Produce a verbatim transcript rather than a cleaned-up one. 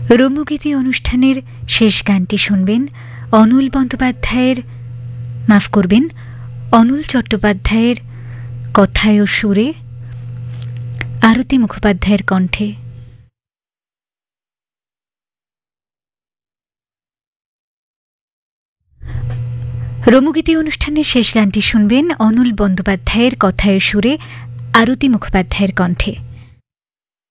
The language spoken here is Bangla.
রম্যগীতি অনুষ্ঠানের শেষ গানটি শুনবেন অনুল বন্দ্যোপাধ্যায়ের মাফ করবেন অনুল চট্টোপাধ্যায়ের কথায় ও সুরে আরতি মুখোপাধ্যায়ের কণ্ঠে। রম্যগীতি অনুষ্ঠানের শেষ গানটি শুনবেন অনুল বন্দ্যোপাধ্যায়ের কথায় ও সুরে আরতি মুখোপাধ্যায়ের কণ্ঠে।